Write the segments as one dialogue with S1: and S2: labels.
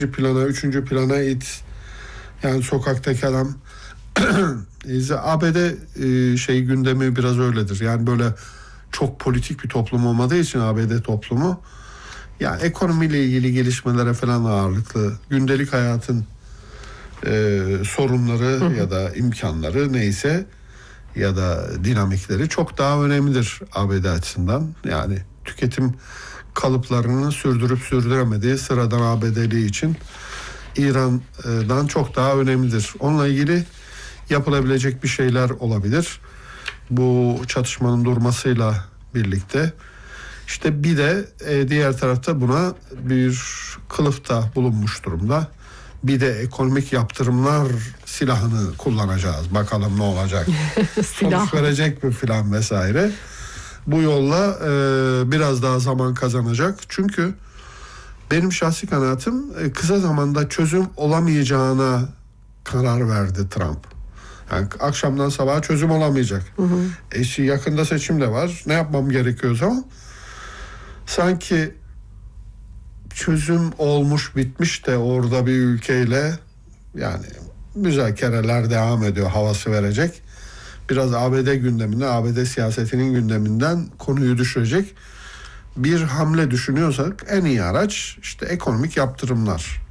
S1: plana, üçüncü plana it. Yani sokaktaki adam ABD gündemi biraz öyledir. Yani böyle çok politik bir toplum olmadığı için ABD toplumu, yani ekonomiyle ilgili gelişmelere falan ağırlıklı, gündelik hayatın sorunları ya da imkanları neyse ya da dinamikleri çok daha önemlidir ABD açısından. Yani tüketim kalıplarını sürdürüp sürdüremediği sıradan ABD'li için İran'dan çok daha önemlidir. Onunla ilgili yapılabilecek bir şeyler olabilir. Bu çatışmanın durmasıyla birlikte. İşte bir de diğer tarafta buna bir kılıfta bulunmuş durumda. Bir de ekonomik yaptırımlar silahını kullanacağız. Bakalım ne olacak. Sonuç verecek mi filan vesaire. Bu yolla biraz daha zaman kazanacak. Çünkü benim şahsi kanaatim kısa zamanda çözüm olamayacağına karar verdi Trump. Yani akşamdan sabaha çözüm olamayacak. Yakında seçim de var. Ne yapmam gerekiyorsa ama sanki çözüm olmuş bitmiş de orada bir ülkeyle yani müzakereler devam ediyor havası verecek. Biraz ABD gündeminde, ABD siyasetinin gündeminden konuyu düşürecek bir hamle düşünüyorsak en iyi araç işte ekonomik yaptırımlar.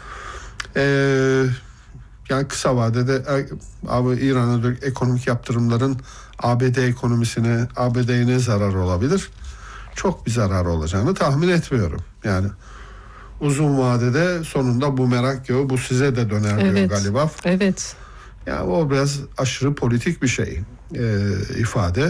S1: Yani kısa vadede İran'a ekonomik yaptırımların ABD ekonomisine, ABD'ye ne zararı olabilir? Çok bir zararı olacağını tahmin etmiyorum. Yani uzun vadede sonunda bu merak gibi bu size de döner diyor galiba.
S2: Evet.
S1: Yani o biraz aşırı politik bir şey ifade.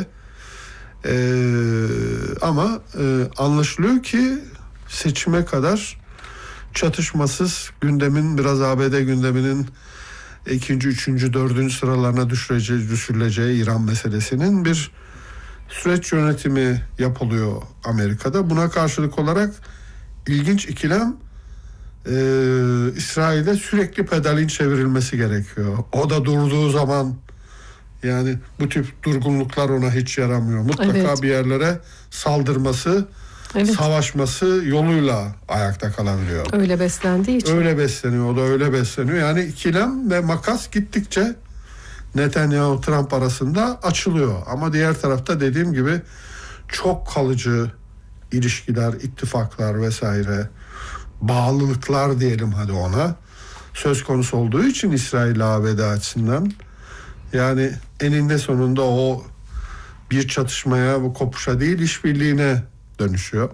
S1: Ama anlaşılıyor ki seçime kadar çatışmasız gündemin biraz ABD gündeminin 2., 3., 4. sıralarına düşürüleceği İran meselesinin bir süreç yönetimi yapılıyor Amerika'da. Buna karşılık olarak ilginç ikilem İsrail'de sürekli pedalin çevrilmesi gerekiyor. O da durduğu zaman yani bu tip durgunluklar ona hiç yaramıyor. Mutlaka bir yerlere saldırması, savaşması yoluyla ayakta kalabiliyor.
S2: Öyle beslendiği için.
S1: Öyle besleniyor, o da öyle besleniyor. Yani ikilem ve makas gittikçe Netanyahu-Trump arasında açılıyor. Ama diğer tarafta dediğim gibi çok kalıcı ilişkiler, ittifaklar vesaire, bağlılıklar diyelim hadi ona, söz konusu olduğu için İsrail ABD açısından yani eninde sonunda o bir çatışmaya, bu kopuşa değil işbirliğine dönüşüyor.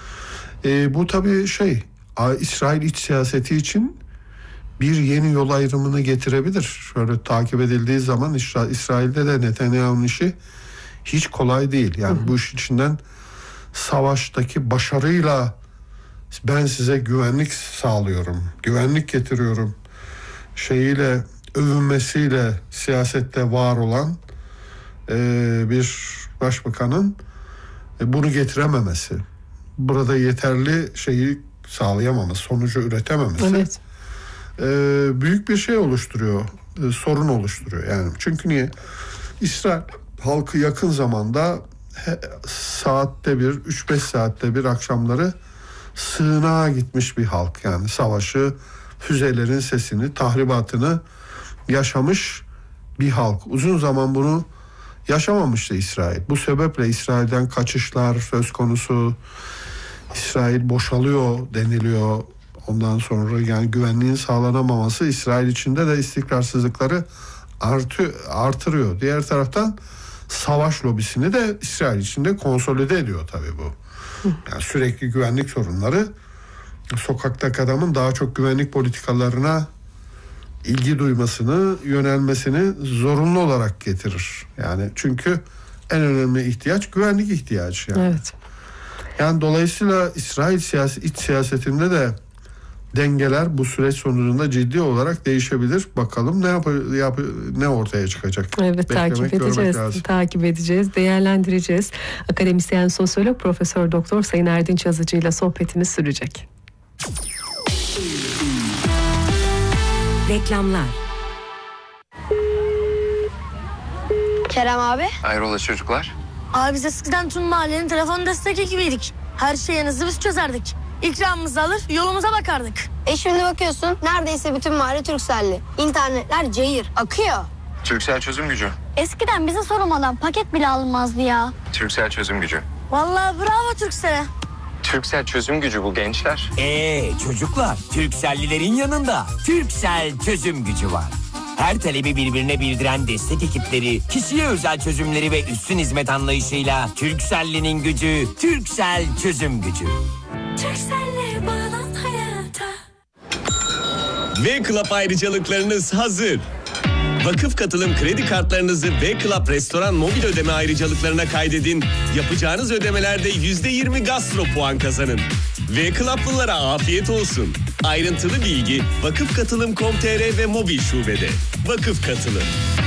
S1: Bu tabii İsrail iç siyaseti için bir yeni yol ayrımını getirebilir. Şöyle takip edildiği zaman İsrail'de de Netanyahu'nun işi hiç kolay değil. Yani bu iş içinden savaştaki başarıyla ben size güvenlik sağlıyorum, güvenlik getiriyorum şeyiyle, övünmesiyle siyasette var olan bir başbakanın bunu getirememesi, burada yeterli şeyi sağlayamaması, sonucu üretememesi büyük bir şey oluşturuyor, sorun oluşturuyor. Yani çünkü niye? İsrail halkı yakın zamanda saatte bir, 3-5 saatte bir akşamları sığınağa gitmiş bir halk. Yani savaşı, füzelerin sesini, tahribatını yaşamış bir halk. Uzun zaman bunu yaşamamıştı İsrail. Bu sebeple İsrail'den kaçışlar söz konusu. İsrail boşalıyor deniliyor. Ondan sonra yani güvenliğin sağlanamaması İsrail içinde de istikrarsızlıkları artırıyor. Diğer taraftan savaş lobisini de İsrail içinde konsolide ediyor tabii bu. Yani sürekli güvenlik sorunları sokaktaki adamın daha çok güvenlik politikalarına ilgi duymasını, yönelmesini zorunlu olarak getirir. Yani çünkü en önemli ihtiyaç güvenlik ihtiyacı. Yani.
S2: Evet.
S1: Yani dolayısıyla İsrail iç siyasetinde de dengeler bu süreç sonucunda ciddi olarak değişebilir. Bakalım ne ortaya çıkacak.
S2: Evet, takip edeceğiz, değerlendireceğiz. Akademisyen sosyolog Profesör Doktor Sayın Erdinç Yazıcı ile sohbetimiz sürecek.
S3: Reklamlar.
S4: Kerem abi.
S5: Hayrola çocuklar?
S4: Abi biz eskiden tüm mahallenin telefon destek ekibiydik. Her şeyinizi biz çözerdik.
S3: ikramımızı alır yolumuza bakardık.
S4: Şimdi bakıyorsun neredeyse bütün mahalle Turkcell'li. İnternetler cayır, akıyor.
S5: Turkcell çözüm gücü.
S6: Eskiden bize sorulmadan paket bile alınmazdı ya.
S5: Turkcell çözüm gücü.
S3: Vallahi bravo Turkcell'e.
S5: Turkcell çözüm gücü bu gençler.
S7: Çocuklar, Turkcell'lilerin yanında Turkcell çözüm gücü var. Her talebi birbirine bildiren destek ekipleri, kişiye özel çözümleri ve üstün hizmet anlayışıyla Turkcell'linin gücü, Turkcell çözüm gücü.
S8: Turkcell'le bağlan hayata.
S9: V-Club ayrıcalıklarınız hazır. Vakıf katılım kredi kartlarınızı V-Club restoran mobil ödeme ayrıcalıklarına kaydedin. Yapacağınız ödemelerde %20 gastro puan kazanın. V-Club'lılara afiyet olsun. Ayrıntılı bilgi vakıfkatılım.com.tr ve mobil şubede. Vakıf Katılım.